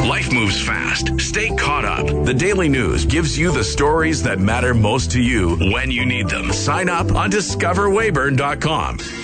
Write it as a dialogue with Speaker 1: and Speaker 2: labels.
Speaker 1: Life moves fast. Stay caught up. The Daily News gives you the stories that matter most to you when you need them. Sign up on discoverwayburn.com.